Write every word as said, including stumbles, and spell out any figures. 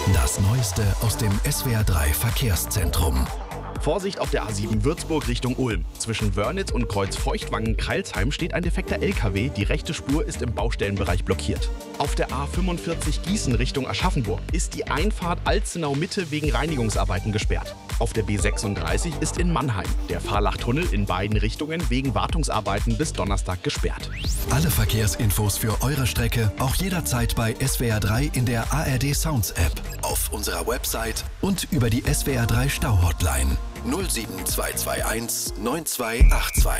Das Neueste aus dem S W R drei Verkehrszentrum. Vorsicht auf der A sieben Würzburg Richtung Ulm. Zwischen Wörnitz und Kreuz Feuchtwangen-Kreilsheim steht ein defekter L K W. Die rechte Spur ist im Baustellenbereich blockiert. Auf der A fünfundvierzig Gießen Richtung Aschaffenburg ist die Einfahrt Alzenau-Mitte wegen Reinigungsarbeiten gesperrt. Auf der B sechsunddreißig ist in Mannheim der Fahrlachtunnel in beiden Richtungen wegen Wartungsarbeiten bis Donnerstag gesperrt. Alle Verkehrsinfos für eure Strecke auch jederzeit bei S W R drei in der A R D Sounds App, auf unserer Website und über die S W R drei Stau-Hotline null sieben zwei zwei eins neun zwei acht zwei.